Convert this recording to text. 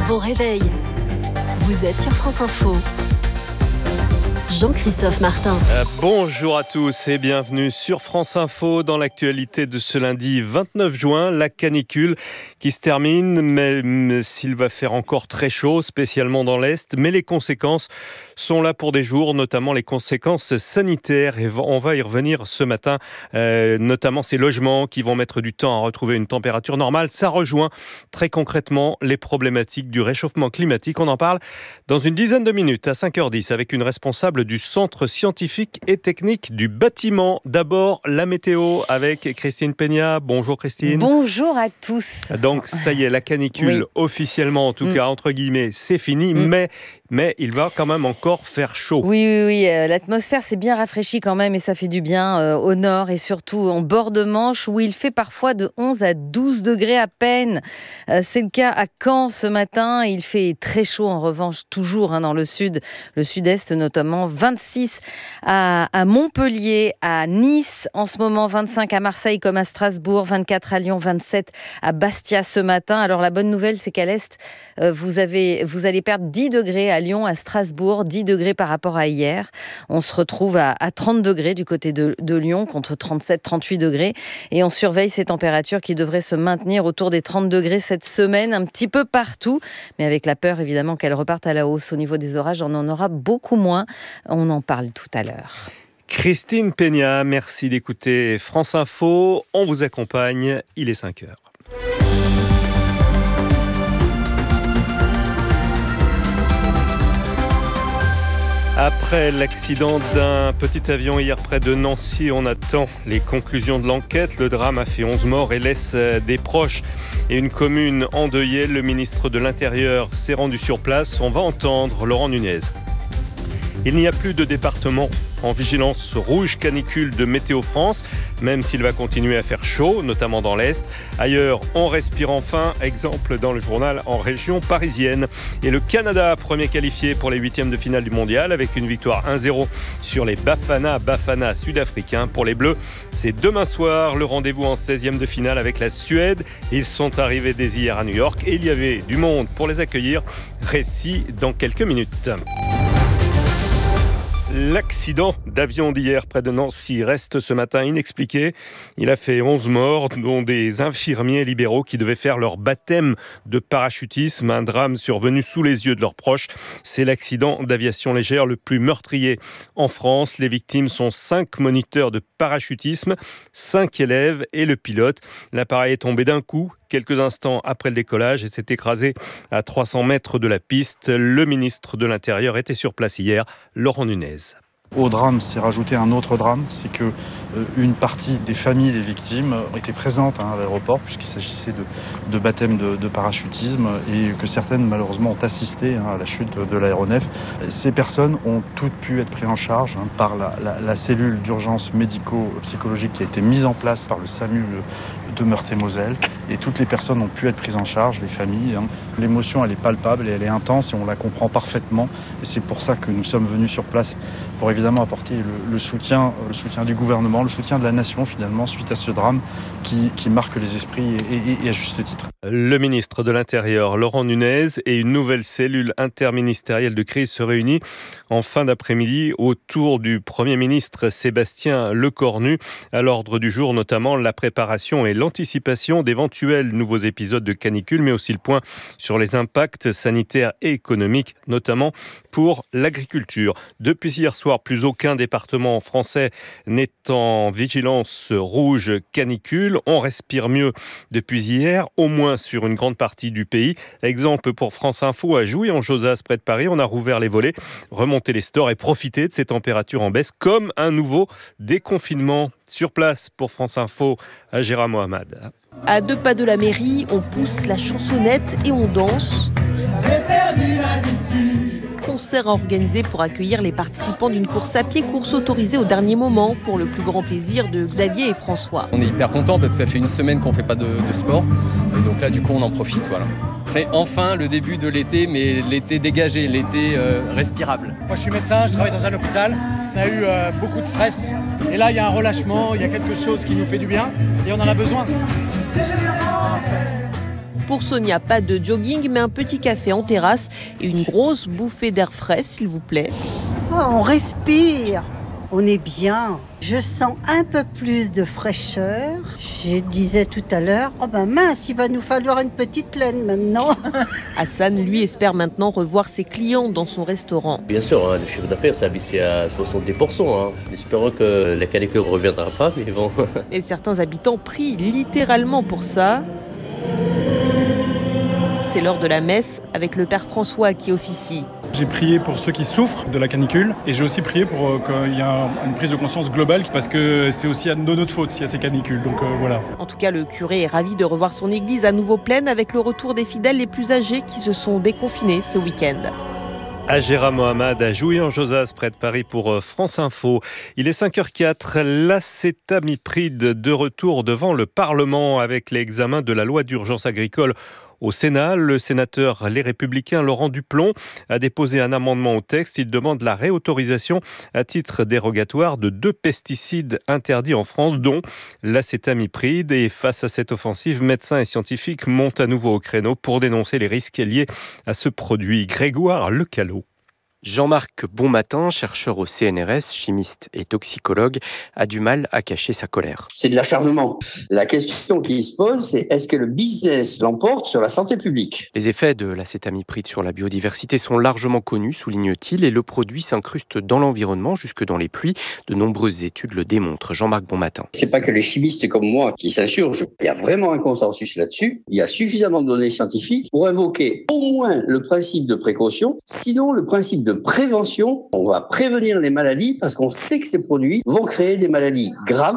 Bon réveil. Vous êtes sur France Info. Jean-Christophe Martin. Bonjour à tous et bienvenue sur France Info. Dans l'actualité de ce lundi 29 juin, la canicule qui se termine, même s'il va faire encore très chaud, spécialement dans l'Est. Mais les conséquences sont là pour des jours, notamment les conséquences sanitaires. Et on va y revenir ce matin, notamment ces logements qui vont mettre du temps à retrouver une température normale. Ça rejoint très concrètement les problématiques du réchauffement climatique. On en parle dans une dizaine de minutes à 5h10 avec une responsable du Centre scientifique et technique du bâtiment. D'abord, la météo avec Christine Peña. Bonjour Christine. Bonjour à tous. Donc ça y est, la canicule, officiellement en tout cas, entre guillemets, c'est fini, mais il va quand même encore faire chaud. Oui. L'atmosphère s'est bien rafraîchie quand même et ça fait du bien au nord et surtout en bord de Manche où il fait parfois de 11 à 12 degrés à peine. C'est le cas à Caen ce matin. Il fait très chaud en revanche toujours dans le sud, le sud-est notamment. 26 à Montpellier, à Nice en ce moment, 25 à Marseille comme à Strasbourg, 24 à Lyon, 27 à Bastia ce matin. Alors la bonne nouvelle, c'est qu'à l'est, vous allez perdre 10 degrés à Lyon, à Strasbourg, 10 degrés par rapport à hier. On se retrouve à 30 degrés du côté de Lyon contre 37-38 degrés. Et on surveille ces températures qui devraient se maintenir autour des 30 degrés cette semaine, un petit peu partout. Mais avec la peur évidemment qu'elles repartent à la hausse au niveau des orages, on en aura beaucoup moins. On en parle tout à l'heure. Christine Peña, merci d'écouter France Info. On vous accompagne, il est 5h. Après l'accident d'un petit avion hier près de Nancy, on attend les conclusions de l'enquête. Le drame a fait 11 morts et laisse des proches et une commune endeuillée. Le ministre de l'Intérieur s'est rendu sur place. On va entendre Laurent Nunez. Il n'y a plus de département en vigilance rouge canicule de Météo France, même s'il va continuer à faire chaud, notamment dans l'Est. Ailleurs, on respire enfin, exemple dans le journal en région parisienne. Et le Canada, premier qualifié pour les huitièmes de finale du mondial, avec une victoire 1-0 sur les Bafana sud-africains. Pour les Bleus, c'est demain soir le rendez-vous en 16e de finale avec la Suède. Ils sont arrivés dès hier à New York et il y avait du monde pour les accueillir. Récit dans quelques minutes. L'accident d'avion d'hier près de Nancy reste ce matin inexpliqué. Il a fait 11 morts, dont des infirmiers libéraux qui devaient faire leur baptême de parachutisme. Un drame survenu sous les yeux de leurs proches. C'est l'accident d'aviation légère le plus meurtrier en France. Les victimes sont 5 moniteurs de parachutisme, 5 élèves et le pilote. L'appareil est tombé d'un coup quelques instants après le décollage et s'est écrasé à 300 mètres de la piste. Le ministre de l'Intérieur était sur place hier, Laurent Nunez. Au drame s'est rajouté un autre drame, c'est que une partie des familles des victimes étaient présentes à l'aéroport puisqu'il s'agissait de baptême de parachutisme et que certaines malheureusement ont assisté à la chute de l'aéronef. Ces personnes ont toutes pu être prises en charge par la cellule d'urgence médico-psychologique qui a été mise en place par le SAMU de Meurthe-et-Moselle et toutes les personnes ont pu être prises en charge, les familles. L'émotion elle est palpable et elle est intense et on la comprend parfaitement et c'est pour ça que nous sommes venus sur place pour évidemment apporter le soutien du gouvernement, le soutien de la nation finalement suite à ce drame qui marque les esprits et à juste titre. Le ministre de l'Intérieur, Laurent Nunez, et une nouvelle cellule interministérielle de crise se réunit en fin d'après-midi autour du Premier ministre Sébastien Lecornu. À l'ordre du jour, notamment la préparation et l'anticipation d'éventuels nouveaux épisodes de canicule, mais aussi le point sur les impacts sanitaires et économiques, notamment pour l'agriculture. Depuis hier soir, plus aucun département français n'est en vigilance rouge canicule. On respire mieux depuis hier, au moins sur une grande partie du pays. Exemple pour France Info à Jouy, en Josas, près de Paris. On a rouvert les volets, remonté les stores et profité de ces températures en baisse comme un nouveau déconfinement. Sur place pour France Info, à Gérard Mohamed. À 2 pas de la mairie, on pousse la chansonnette et on danse. Concert organisé pour accueillir les participants d'une course à pied, course autorisée au dernier moment pour le plus grand plaisir de Xavier et François. On est hyper contents parce que ça fait une semaine qu'on ne fait pas de sport. Et donc là, du coup, on en profite. Voilà. C'est enfin le début de l'été, mais l'été dégagé, l'été respirable. Moi, je suis médecin, je travaille dans un hôpital. On a eu beaucoup de stress. Et là, il y a un relâchement, il y a quelque chose qui nous fait du bien et on en a besoin. Pour Sonia, pas de jogging, mais un petit café en terrasse et une grosse bouffée d'air frais, s'il vous plaît. Oh, on respire, on est bien. Je sens un peu plus de fraîcheur. Je disais tout à l'heure, oh ben mince, il va nous falloir une petite laine maintenant. Hassan, lui, espère maintenant revoir ses clients dans son restaurant. Bien sûr, le chiffre d'affaires s'est abaissé à 70%. Espérons que la canicule ne reviendra pas, mais bon. Et certains habitants prient littéralement pour ça. C'est l'heure de la messe avec le père François qui officie. J'ai prié pour ceux qui souffrent de la canicule et j'ai aussi prié pour qu'il y ait une prise de conscience globale parce que c'est aussi de notre faute s'il y a ces canicules. Donc voilà. En tout cas, le curé est ravi de revoir son église à nouveau pleine avec le retour des fidèles les plus âgés qui se sont déconfinés ce week-end. Agera Mohamed à Jouy-en-Josas, près de Paris pour France Info. Il est 5h04, l'acétamipride de retour devant le Parlement avec l'examen de la loi d'urgence agricole. Au Sénat, le sénateur Les Républicains Laurent Duplon a déposé un amendement au texte. Il demande la réautorisation à titre dérogatoire de 2 pesticides interdits en France, dont l'acétamipride. Et face à cette offensive, médecins et scientifiques montent à nouveau au créneau pour dénoncer les risques liés à ce produit. Grégoire Lecallot. Jean-Marc Bonmatin, chercheur au CNRS, chimiste et toxicologue, a du mal à cacher sa colère. C'est de l'acharnement. La question qui se pose, c'est est-ce que le business l'emporte sur la santé publique ? Les effets de l'acétamipride sur la biodiversité sont largement connus, souligne-t-il, et le produit s'incruste dans l'environnement, jusque dans les pluies. De nombreuses études le démontrent. Jean-Marc Bonmatin. C'est pas que les chimistes comme moi qui s'insurgent. Il y a vraiment un consensus là-dessus. Il y a suffisamment de données scientifiques pour invoquer au moins le principe de précaution, sinon le principe de prévention. On va prévenir les maladies parce qu'on sait que ces produits vont créer des maladies graves.